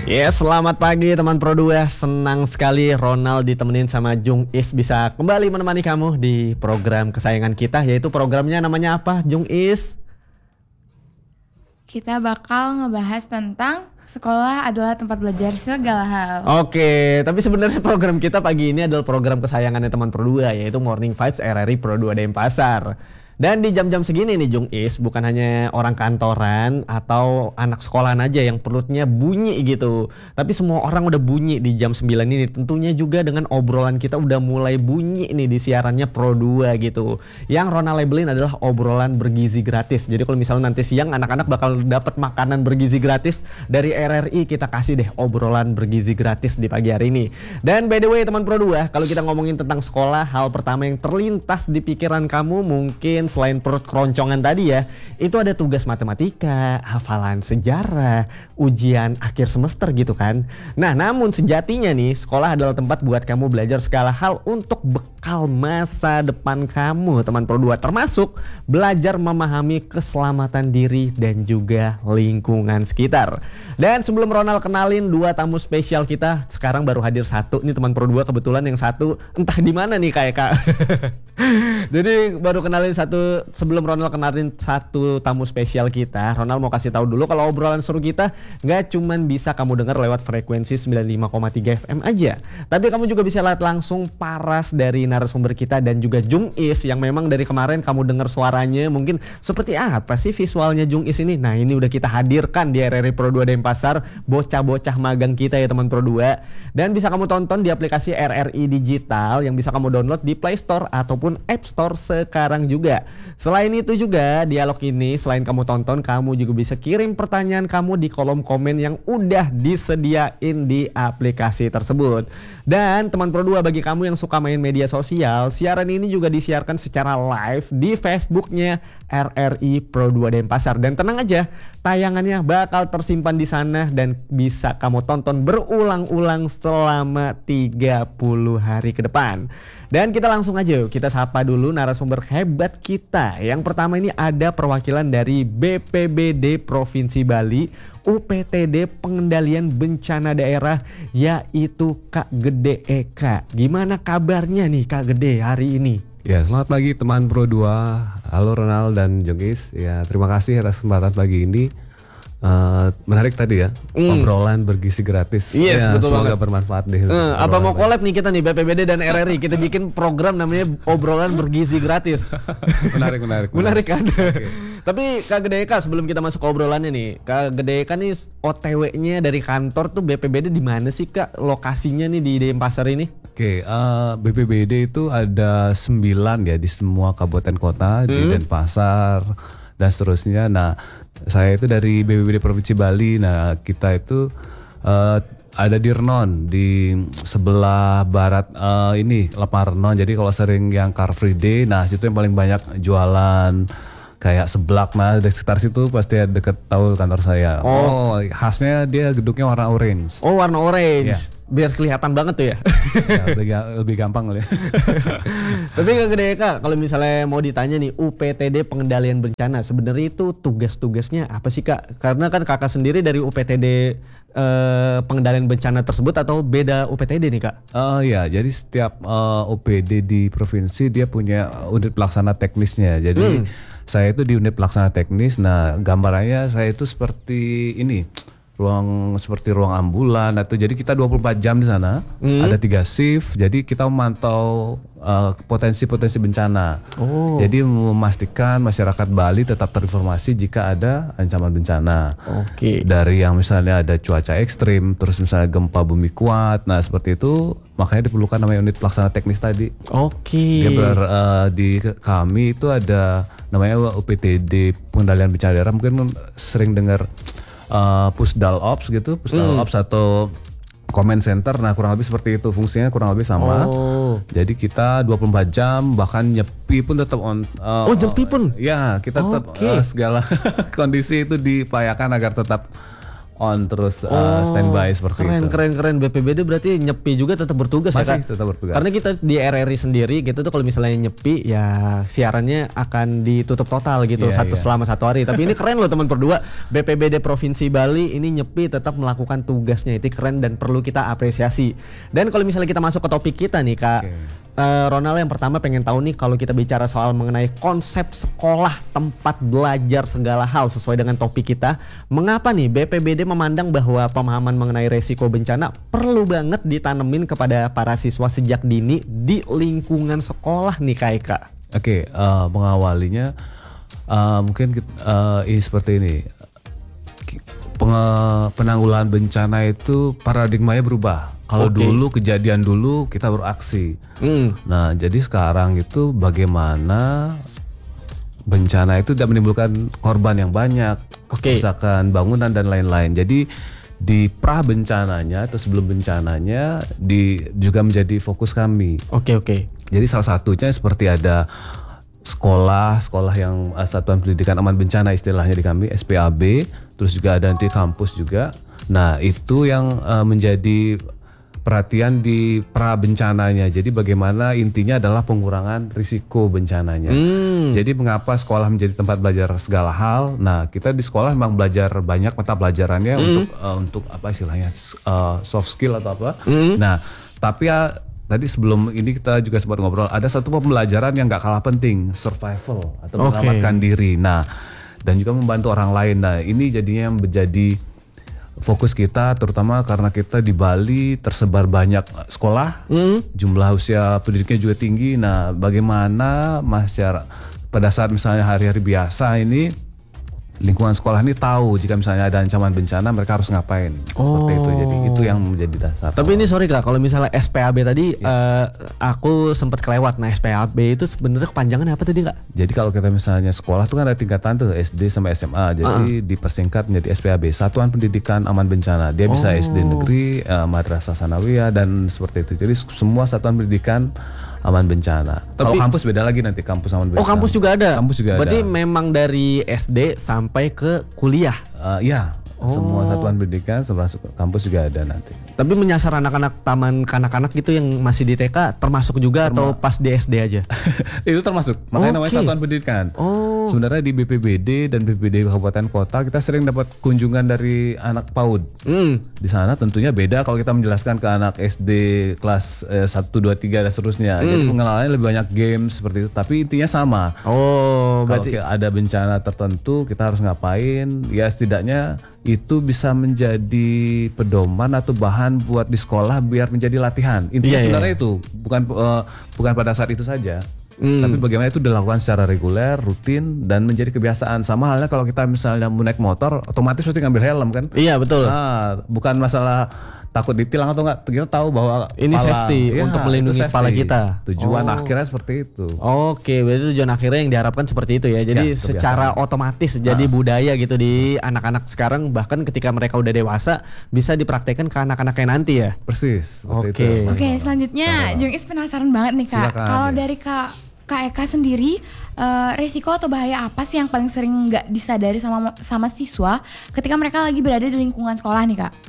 Selamat pagi teman Pro 2. Senang sekali Ronald ditemenin sama Jung Is bisa kembali menemani kamu di program kesayangan kita, yaitu programnya namanya apa, Jung Is? Kita bakal ngebahas tentang sekolah adalah tempat belajar segala hal. Oke, tapi sebenarnya program kita pagi ini adalah program kesayangannya teman Pro 2, yaitu Morning Vibes RRI Pro 2 Denpasar. Dan di jam-jam segini nih Jung Is, bukan hanya orang kantoran atau anak sekolahan aja yang perutnya bunyi gitu, tapi semua orang udah bunyi di jam 9 ini. Tentunya juga dengan obrolan kita udah mulai bunyi nih di siarannya Pro 2 gitu. Yang Ronald labelin adalah obrolan bergizi gratis. Jadi kalau misalnya nanti siang anak-anak bakal dapat makanan bergizi gratis dari RRI, kita kasih deh obrolan bergizi gratis di pagi hari ini. Dan by the way teman Pro 2, kalau kita ngomongin tentang sekolah, hal pertama yang terlintas di pikiran kamu mungkin selain perut keroncongan tadi ya, itu ada tugas matematika, hafalan sejarah, ujian akhir semester gitu kan. Nah, namun sejatinya nih, sekolah adalah tempat buat kamu belajar segala hal untuk bekal masa depan kamu, teman Pro 2, termasuk belajar memahami keselamatan diri dan juga lingkungan sekitar. Dan sebelum Ronald kenalin dua tamu spesial kita, sekarang baru hadir satu nih teman Pro 2, kebetulan yang satu entah di mana nih Kak. Jadi baru kenalin satu, sebelum Ronald kenalin satu tamu spesial kita, Ronald mau kasih tahu dulu kalau obrolan seru kita nggak cuman bisa kamu dengar lewat frekuensi 95,3 FM aja, tapi kamu juga bisa lihat langsung paras dari narasumber kita dan juga Jung Is yang memang dari kemarin kamu dengar suaranya mungkin seperti apa sih visualnya Jung Is ini. Nah, ini udah kita hadirkan di RRI Pro 2 Denpasar, bocah-bocah magang kita ya teman Pro 2, dan bisa kamu tonton di aplikasi RRI Digital yang bisa kamu download di Play Store ataupun App Store sekarang juga. Selain itu juga dialog ini selain kamu tonton, kamu juga bisa kirim pertanyaan kamu di kolom komen yang udah disediain di aplikasi tersebut. Dan teman Pro 2, bagi kamu yang suka main media sosial, siaran ini juga disiarkan secara live di Facebooknya RRI Pro 2 Denpasar. Dan tenang aja, tayangannya bakal tersimpan di sana dan bisa kamu tonton berulang-ulang selama 30 hari ke depan. Dan kita langsung aja kita sapa dulu narasumber hebat kita. Yang pertama ini ada perwakilan dari BPBD Provinsi Bali, UPTD Pengendalian Bencana Daerah, yaitu Kak Gede Eka. Gimana kabarnya nih Kak Gede hari ini? Ya, selamat pagi teman Pro 2. Halo Ronald dan Jogis. Ya, terima kasih atas kesempatan pagi ini. Menarik tadi ya, obrolan bergizi gratis. Yes, ya, betul semoga banget. bermanfaat deh. Apa mau collab nih kita nih BPBD dan RRI, kita bikin program namanya obrolan bergizi gratis. Menarik kan? Okay. Tapi Kak Gede Eka, sebelum kita masuk ke obrolannya nih, Kak Gede Eka nih OTW-nya dari kantor tuh BPBD di mana sih Kak? Lokasinya nih di Denpasar ini? Oke, BPBD itu ada 9 ya di semua kabupaten kota di Denpasar dan seterusnya. Nah, saya itu dari BPBD Provinsi Bali. Nah, kita itu ada di Renon, di sebelah barat ini Lepar Renon. Jadi kalau sering yang Car Free Day, nah situ yang paling banyak jualan kayak seblak. Nah, di sekitar situ pasti deket tahu kantor saya. Oh, khasnya dia gedungnya warna orange. Oh, warna orange. Ya. Biar kelihatan banget tuh ya. Ya, lebih gampang kali ya. Tapi Kak Gede Eka, kalau misalnya mau ditanya nih, UPTD Pengendalian Bencana, sebenarnya itu tugas-tugasnya apa sih Kak? Karena kan Kakak sendiri dari UPTD Pengendalian Bencana tersebut atau beda UPTD nih Kak? Ya, jadi setiap OPD di provinsi dia punya unit pelaksana teknisnya. Jadi saya itu di unit pelaksana teknis. Nah, gambarannya saya itu seperti ini. Seperti ruang ambulan atau jadi kita 24 jam di sana, ada 3 shift, jadi kita memantau potensi-potensi bencana. Jadi memastikan masyarakat Bali tetap terinformasi jika ada ancaman bencana. Dari yang misalnya ada cuaca ekstrim, terus misalnya gempa bumi kuat, nah seperti itu makanya diperlukan namanya unit pelaksana teknis tadi. Di kami itu ada namanya UPTD Pengendalian Bencana Daerah, mungkin sering dengar Pusdal Ops gitu, Pusdal Ops atau Command Center. Nah, kurang lebih seperti itu, fungsinya kurang lebih sama. Jadi kita 24 jam, bahkan nyepi pun tetap on. Nyepi pun? Ya, kita tetap segala kondisi itu diupayakan agar tetap on terus standby seperti keren, itu. keren. BPBD berarti nyepi juga tetap bertugas ya Masih Kak? tetap bertugas. Karena kita di RRI sendiri gitu tuh kalau misalnya nyepi ya siarannya akan ditutup total gitu Iya, iya. selama 1 hari. Tapi ini keren loh teman berdua, BPBD Provinsi Bali ini nyepi tetap melakukan tugasnya, itu keren dan perlu kita apresiasi. Dan kalau misalnya kita masuk ke topik kita nih Kak, Ronald, yang pertama pengen tahu nih kalau kita bicara soal mengenai konsep sekolah tempat belajar segala hal sesuai dengan topik kita, mengapa nih BPBD memandang bahwa pemahaman mengenai resiko bencana perlu banget ditanemin kepada para siswa sejak dini di lingkungan sekolah nih Kak Eka? Oke, mengawalinya mungkin ini seperti ini. Penanggulangan bencana itu paradigmanya berubah. Kalau dulu kejadian dulu kita beraksi. Nah, jadi sekarang itu bagaimana bencana itu tidak menimbulkan korban yang banyak, misalkan bangunan dan lain-lain. Jadi di pra bencananya atau sebelum bencananya juga menjadi fokus kami. Oke. Jadi salah satunya seperti ada sekolah yang Satuan Pendidikan Aman Bencana istilahnya di kami, SPAB, terus juga ada nanti kampus juga. Nah, itu yang menjadi perhatian di pra bencananya. Jadi bagaimana intinya adalah pengurangan risiko bencananya. Jadi mengapa sekolah menjadi tempat belajar segala hal? Nah, kita di sekolah memang belajar banyak mata pelajarannya untuk apa istilahnya soft skill atau apa. Nah, tapi tadi sebelum ini kita juga sempat ngobrol, ada satu pembelajaran yang nggak kalah penting, survival atau menyelamatkan diri. Nah, dan juga membantu orang lain. Nah, ini jadinya menjadi fokus kita, terutama karena kita di Bali tersebar banyak sekolah, jumlah usia pendidiknya juga tinggi. Nah, bagaimana masyarakat pada saat misalnya hari-hari biasa ini lingkungan sekolah ini tahu jika misalnya ada ancaman bencana mereka harus ngapain, seperti itu. Jadi itu yang menjadi dasar. Tapi ini sorry Kak, kalau misalnya SPAB tadi aku sempat kelewat. Nah, SPAB itu sebenarnya kepanjangannya apa tadi Kak? Jadi kalau kita misalnya sekolah itu kan ada tingkatan tuh SD sampai SMA. Jadi dipersingkat menjadi SPAB, Satuan Pendidikan Aman Bencana. Dia bisa SD negeri, madrasah sanawiyah dan seperti itu. Jadi semua satuan pendidikan aman bencana. Kalau kampus beda lagi nanti, kampus aman bencana. Oh, kampus juga ada. Kampus juga Berarti ada. memang dari SD sampai ke kuliah. Iya. Semua satuan pendidikan termasuk kampus juga ada nanti. Tapi menyasar anak-anak taman kanak-kanak gitu yang masih di TK termasuk juga atau pas di SD aja? Itu termasuk, makanya namanya satuan pendidikan. Sebenarnya di BPBD dan BPBD Kabupaten Kota kita sering dapat kunjungan dari anak PAUD. Di sana tentunya beda kalau kita menjelaskan ke anak SD kelas 1, 2, 3 dan seterusnya. Jadi pengenalannya lebih banyak games seperti itu, tapi intinya sama. Berarti Kalau ada bencana tertentu kita harus ngapain? Ya setidaknya itu bisa menjadi pedoman atau bahan buat di sekolah biar menjadi latihan. Intinya sebenarnya itu bukan pada saat itu saja, tapi bagaimana itu dilakukan secara reguler, rutin dan menjadi kebiasaan. Sama halnya kalau kita misalnya mau naik motor, otomatis pasti ngambil helm kan? Iya betul. Nah, bukan masalah takut ditilang atau enggak, kita tahu bahwa ini safety untuk melindungi kepala kita. Tujuan akhirnya seperti itu. Oke, berarti tujuan akhirnya yang diharapkan seperti itu ya. Jadi secara otomatis jadi budaya gitu di anak-anak sekarang, bahkan ketika mereka udah dewasa bisa dipraktekkan ke anak-anaknya nanti ya. Persis. Oke. Oke, selanjutnya Jung Is penasaran banget nih Kak. Silakan, Kalau ya. dari Kak Eka sendiri, resiko atau bahaya apa sih yang paling sering nggak disadari sama siswa ketika mereka lagi berada di lingkungan sekolah nih Kak?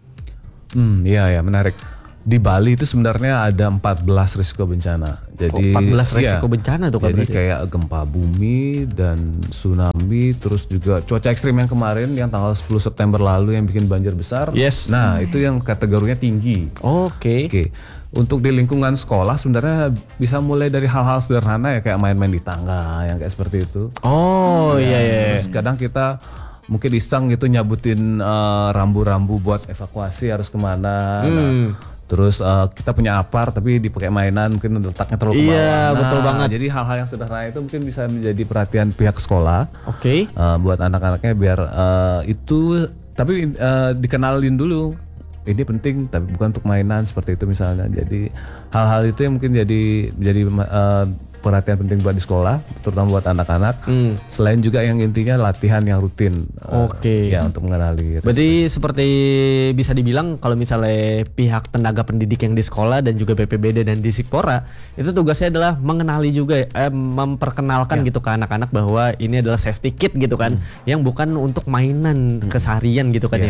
Iya menarik. Di Bali itu sebenarnya ada 14 risiko bencana. Jadi 14 risiko bencana tuh Kak Jadi berarti? kayak gempa bumi dan tsunami, terus juga cuaca ekstrim yang kemarin yang tanggal 10 September lalu yang bikin banjir besar. Yes. Nah, itu yang kategorinya tinggi. Oke. Oke. Untuk di lingkungan sekolah sebenarnya bisa mulai dari hal-hal sederhana ya kayak main-main di tangga yang kayak seperti itu. Oh iya. Terus kadang kita mungkin iseng gitu nyabutin rambu-rambu buat evakuasi harus kemana. Nah, terus kita punya apar tapi dipakai mainan mungkin letaknya terlalu ke bawah. Iya, betul banget. Jadi hal-hal yang sederhana itu mungkin bisa menjadi perhatian pihak sekolah. Oke. Buat anak-anaknya biar itu tapi dikenalin dulu. Ini penting tapi bukan untuk mainan seperti itu misalnya. Jadi hal-hal itu yang mungkin jadi perhatian penting buat di sekolah, terutama buat anak-anak. Selain juga yang intinya latihan yang rutin. Oke. Ya untuk mengenali. Berarti seperti bisa dibilang kalau misalnya pihak tenaga pendidik yang di sekolah dan juga BPBD dan Disikpora itu tugasnya adalah mengenali juga memperkenalkan gitu ke anak-anak bahwa ini adalah safety kit gitu kan, yang bukan untuk mainan keseharian gitu kan ya.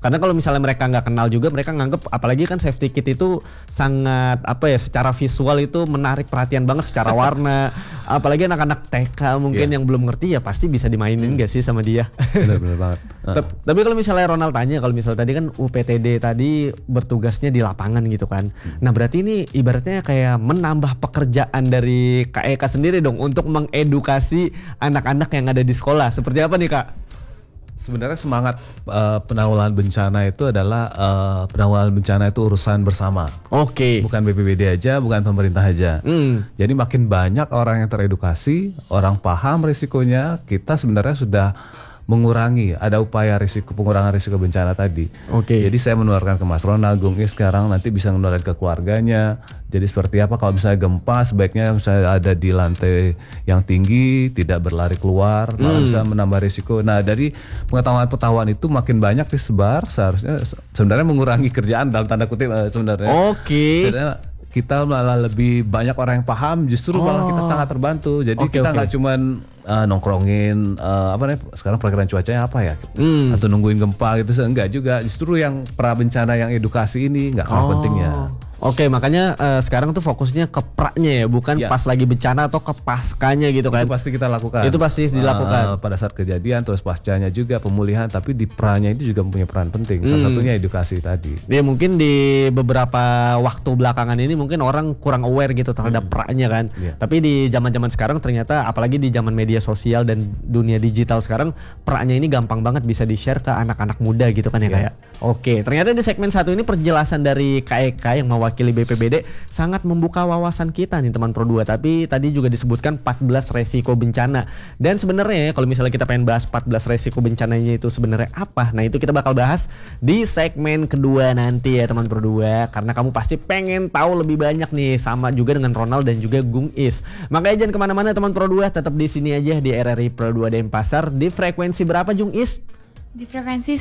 Karena kalau misalnya mereka nggak kenal juga, mereka nganggep, apalagi kan safety kit itu sangat secara visual itu menarik perhatian banget secara warna. Apalagi anak-anak TK mungkin yang belum ngerti ya pasti bisa dimainin gak sih sama dia. Benar banget. Tapi kalau misalnya Ronald tanya, kalau misalnya tadi kan UPTD tadi bertugasnya di lapangan gitu kan. Nah berarti ini ibaratnya kayak menambah pekerjaan dari Kak Eka sendiri dong untuk mengedukasi anak-anak yang ada di sekolah. Seperti apa nih Kak? Sebenarnya semangat penanggulangan bencana itu adalah penanggulangan bencana itu urusan bersama. Oke. Bukan BPBD aja, bukan pemerintah aja. Jadi makin banyak orang yang teredukasi, orang paham risikonya, kita sebenarnya sudah mengurangi, ada upaya pengurangan risiko bencana tadi. Oke. Jadi saya menularkan ke Mas Ronald, Gung Is sekarang nanti bisa menularkan ke keluarganya. Jadi seperti apa kalau misalnya gempa, sebaiknya misalnya ada di lantai yang tinggi, tidak berlari keluar, malah bisa menambah risiko. Nah dari pengetahuan itu makin banyak disebar, seharusnya sebenarnya mengurangi kerjaan dalam tanda kutip sebenarnya. Oke. Sebenarnya kita malah lebih banyak orang yang paham, justru malah kita sangat terbantu. Jadi kita nggak cuman nongkrongin sekarang perkiraan cuacanya apa ya, atau nungguin gempa gitu, enggak juga. Justru yang pra bencana yang edukasi ini nggak kalah pentingnya. Oke, makanya sekarang tuh fokusnya ke praknya ya, bukan pas lagi bencana atau ke paskanya gitu kan. Itu pasti kita lakukan. Itu pasti dilakukan. Pada saat kejadian, terus pascanya juga pemulihan, tapi di pranya itu juga mempunyai peran penting. Salah satunya edukasi tadi. Ya mungkin di beberapa waktu belakangan ini mungkin orang kurang aware gitu terhadap praknya kan. Tapi di zaman-zaman sekarang ternyata, apalagi di zaman media sosial dan dunia digital sekarang, praknya ini gampang banget bisa di-share ke anak-anak muda gitu kan ya kayak. Oke, ternyata di segmen 1 ini penjelasan dari Kak Eka yang mewakili BPBD sangat membuka wawasan kita nih teman Pro 2. Tapi tadi juga disebutkan 14 resiko bencana. Dan sebenarnya kalau misalnya kita pengen bahas 14 resiko bencananya itu sebenarnya apa? Nah itu kita bakal bahas di segmen kedua nanti ya teman Pro 2. Karena kamu pasti pengen tahu lebih banyak nih, sama juga dengan Ronald dan juga Gung Is. Makanya jangan kemana-mana teman Pro 2, tetap di sini aja di RRI Pro 2 Denpasar. Di frekuensi berapa Gung Is? Di frekuensi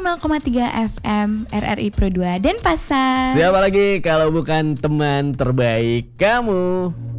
95,3 FM RRI Pro 2 Denpasar. Siapa lagi kalau bukan teman terbaik kamu?